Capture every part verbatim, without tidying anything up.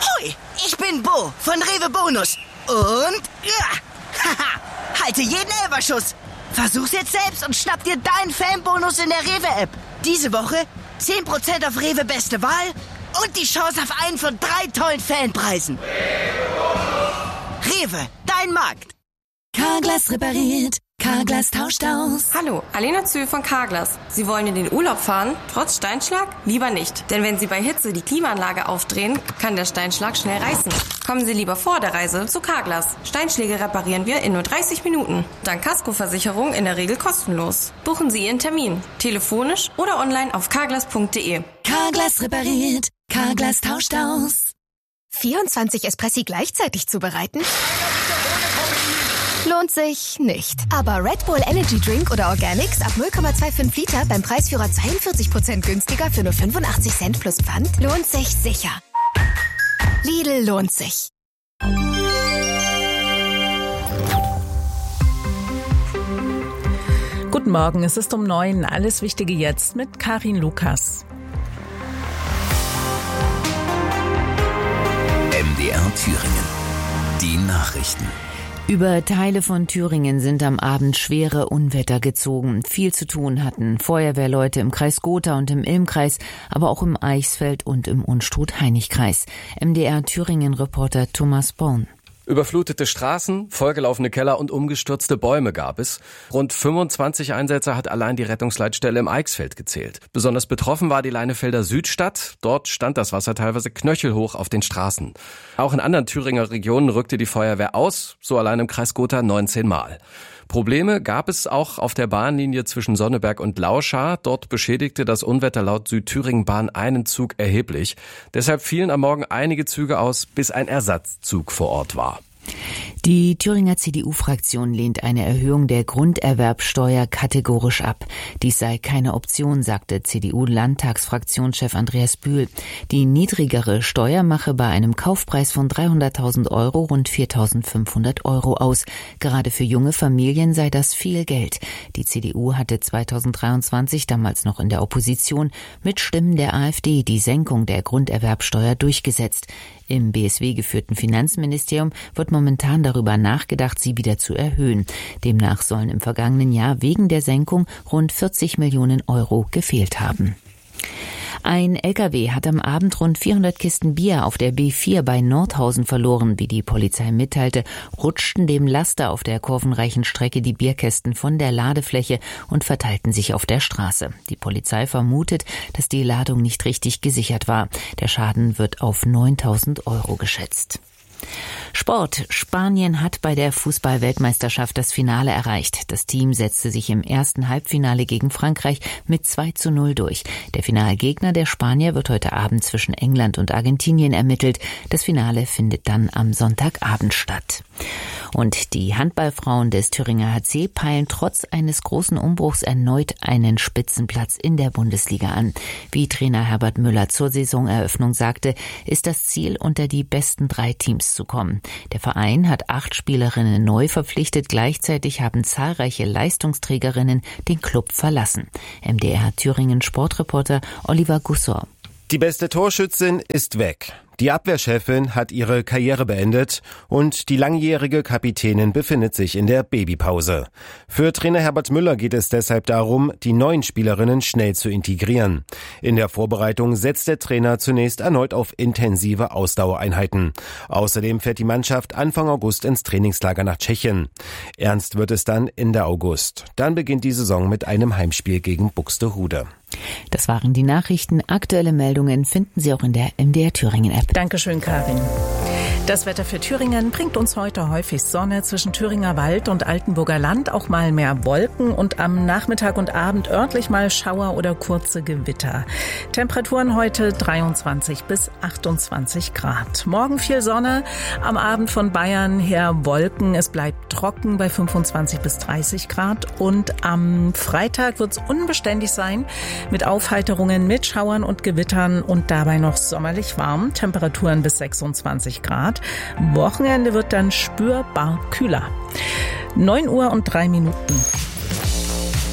Hoi, ich bin Bo von Rewe Bonus. Und, ja, haha, halte jeden Elferschuss. Versuch's jetzt selbst und schnapp dir deinen Fanbonus in der Rewe-App. Diese Woche zehn Prozent auf Rewe Beste Wahl und die Chance auf einen von drei tollen Fanpreisen. Rewe, dein Markt. Carglass repariert, Carglass tauscht aus. Hallo, Alena Zühl von Carglass. Sie wollen in den Urlaub fahren, trotz Steinschlag? Lieber nicht, denn wenn Sie bei Hitze die Klimaanlage aufdrehen, kann der Steinschlag schnell reißen. Kommen Sie lieber vor der Reise zu Carglass. Steinschläge reparieren wir in nur dreißig Minuten. Dank Kaskoversicherung in der Regel kostenlos. Buchen Sie Ihren Termin, telefonisch oder online auf carglass punkt de. Carglass repariert, Carglass tauscht aus. vierundzwanzig Espressi gleichzeitig zubereiten? Lohnt sich nicht. Aber Red Bull Energy Drink oder Organics ab null Komma fünfundzwanzig Liter beim Preisführer zweiundvierzig Prozent günstiger für nur fünfundachtzig Cent plus Pfand lohnt sich sicher. Lidl lohnt sich. Guten Morgen, es ist um neun. Alles Wichtige jetzt mit Karin Lukas. M D R Thüringen. Die Nachrichten. Über Teile von Thüringen sind am Abend schwere Unwetter gezogen. Viel zu tun hatten Feuerwehrleute im Kreis Gotha und im Ilmkreis, aber auch im Eichsfeld und im Unstrut-Heinig-Kreis. M D R Thüringen-Reporter Thomas Born. Überflutete Straßen, vollgelaufene Keller und umgestürzte Bäume gab es. Rund fünfundzwanzig Einsätze hat allein die Rettungsleitstelle im Eichsfeld gezählt. Besonders betroffen war die Leinefelder Südstadt. Dort stand das Wasser teilweise knöchelhoch auf den Straßen. Auch in anderen Thüringer Regionen rückte die Feuerwehr aus, so allein im Kreis Gotha neunzehn Mal. Probleme gab es auch auf der Bahnlinie zwischen Sonneberg und Lauschar. Dort beschädigte das Unwetter laut Südthüringen-Bahn einen Zug erheblich. Deshalb fielen am Morgen einige Züge aus, bis ein Ersatzzug vor Ort war. Die Thüringer C D U-Fraktion lehnt eine Erhöhung der Grunderwerbsteuer kategorisch ab. Dies sei keine Option, sagte C D U-Landtagsfraktionschef Andreas Bühl. Die niedrigere Steuer mache bei einem Kaufpreis von dreihunderttausend Euro rund viertausendfünfhundert Euro aus. Gerade für junge Familien sei das viel Geld. Die C D U hatte zweitausenddreiundzwanzig, damals noch in der Opposition, mit Stimmen der AfD die Senkung der Grunderwerbsteuer durchgesetzt. Im B S W geführten Finanzministerium wird momentan darüber nachgedacht, sie wieder zu erhöhen. Demnach sollen im vergangenen Jahr wegen der Senkung rund vierzig Millionen Euro gefehlt haben. Ein L K W hat am Abend rund vierhundert Kisten Bier auf der B vier bei Nordhausen verloren. Wie die Polizei mitteilte, rutschten dem Laster auf der kurvenreichen Strecke die Bierkästen von der Ladefläche und verteilten sich auf der Straße. Die Polizei vermutet, dass die Ladung nicht richtig gesichert war. Der Schaden wird auf neuntausend Euro geschätzt. Sport. Spanien hat bei der Fußball-Weltmeisterschaft das Finale erreicht. Das Team setzte sich im ersten Halbfinale gegen Frankreich mit zwei zu null durch. Der Finalgegner der Spanier wird heute Abend zwischen England und Argentinien ermittelt. Das Finale findet dann am Sonntagabend statt. Und die Handballfrauen des Thüringer H C peilen trotz eines großen Umbruchs erneut einen Spitzenplatz in der Bundesliga an. Wie Trainer Herbert Müller zur Saisoneröffnung sagte, ist das Ziel, unter die besten drei Teams zu kommen. Der Verein hat acht Spielerinnen neu verpflichtet. Gleichzeitig haben zahlreiche Leistungsträgerinnen den Club verlassen. M D R Thüringen Sportreporter Oliver Gussor. Die beste Torschützin ist weg. Die Abwehrchefin hat ihre Karriere beendet und die langjährige Kapitänin befindet sich in der Babypause. Für Trainer Herbert Müller geht es deshalb darum, die neuen Spielerinnen schnell zu integrieren. In der Vorbereitung setzt der Trainer zunächst erneut auf intensive Ausdauereinheiten. Außerdem fährt die Mannschaft Anfang August ins Trainingslager nach Tschechien. Ernst wird es dann Ende August. Dann beginnt die Saison mit einem Heimspiel gegen Buxtehude. Das waren die Nachrichten. Aktuelle Meldungen finden Sie auch in der M D R Thüringen-App. Dankeschön, Karin. Das Wetter für Thüringen bringt uns heute häufig Sonne, zwischen Thüringer Wald und Altenburger Land auch mal mehr Wolken und am Nachmittag und Abend örtlich mal Schauer oder kurze Gewitter. Temperaturen heute dreiundzwanzig bis achtundzwanzig Grad. Morgen viel Sonne, am Abend von Bayern her Wolken. Es bleibt trocken bei fünfundzwanzig bis dreißig Grad und am Freitag wird es unbeständig sein mit Aufheiterungen, mit Schauern und Gewittern und dabei noch sommerlich warm. Temperaturen bis sechsundzwanzig Grad. Wochenende wird dann spürbar kühler. neun Uhr und drei Minuten.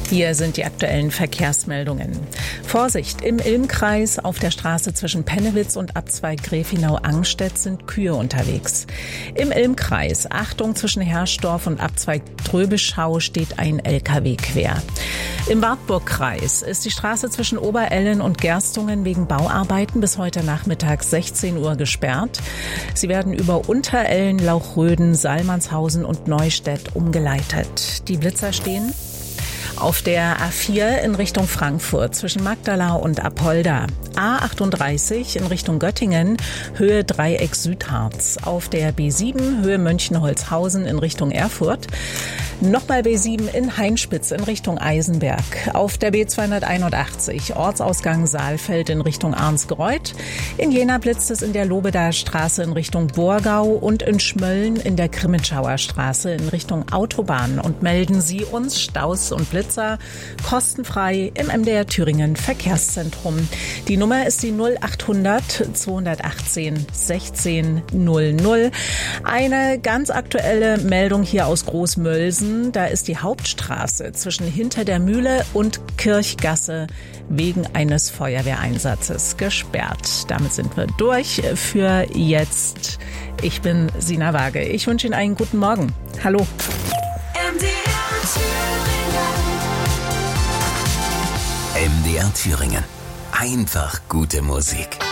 Hier sind die aktuellen Verkehrsmeldungen. Vorsicht, im Ilmkreis auf der Straße zwischen Pennewitz und Abzweig Grefinau-Angstedt sind Kühe unterwegs. Im Ilmkreis, Achtung, zwischen Herrsdorf und Abzweig Tröbischau steht ein L K W quer. Im Wartburgkreis ist die Straße zwischen Oberellen und Gerstungen wegen Bauarbeiten bis heute Nachmittag sechzehn Uhr gesperrt. Sie werden über Unterellen, Lauchröden, Salmannshausen und Neustädt umgeleitet. Die Blitzer stehen auf der A vier in Richtung Frankfurt zwischen Magdala und Apolda. A achtunddreißig in Richtung Göttingen, Höhe Dreieck Südharz. Auf der B sieben, Höhe Mönchenholzhausen in Richtung Erfurt. Nochmal B sieben in Hainspitz in Richtung Eisenberg. Auf der B zweihunderteinundachtzig, Ortsausgang Saalfeld in Richtung Arnsgreuth. In Jena blitzt es in der Lobedaer Straße in Richtung Borgau und in Schmölln in der Grimmitschauer Straße in Richtung Autobahn. Und melden Sie uns Staus und Blitzer kostenfrei im M D R Thüringen Verkehrszentrum. Die Nummer ist die null achthundert zweihundertachtzehn sechzehn null null. Eine ganz aktuelle Meldung hier aus Großmölsen. Da ist die Hauptstraße zwischen Hinter der Mühle und Kirchgasse wegen eines Feuerwehreinsatzes gesperrt. Damit sind wir durch für jetzt. Ich bin Sina Waage. Ich wünsche Ihnen einen guten Morgen. Hallo. M D R Thüringen. M D R Thüringen. Einfach gute Musik.